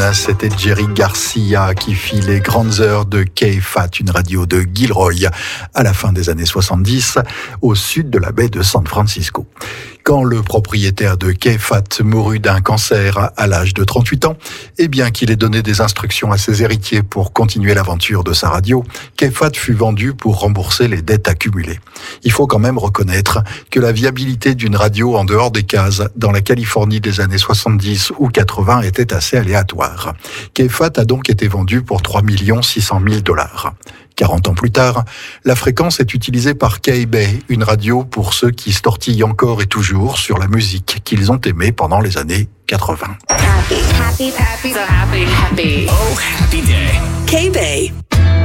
c'était Jerry Garcia qui fit les grandes heures de KFAT, une radio de Gilroy, à la fin des années 70, au sud de la baie de San Francisco. Quand le propriétaire de KFAT mourut d'un cancer à l'âge de 38 ans, et bien qu'il ait donné des instructions à ses héritiers pour continuer l'aventure de sa radio, KFAT fut vendu pour rembourser les dettes accumulées. Il faut quand même reconnaître que la viabilité d'une radio en dehors des cases dans la Californie des années 70 ou 80 était assez aléatoire. KFAT a donc été vendu pour $3 600 000. 40 ans plus tard, la fréquence est utilisée par K-Bay, une radio pour ceux qui se tortillent encore et toujours sur la musique qu'ils ont aimée pendant les années 80. Happy, happy, happy, so happy, happy. Oh, happy day. K-Bay.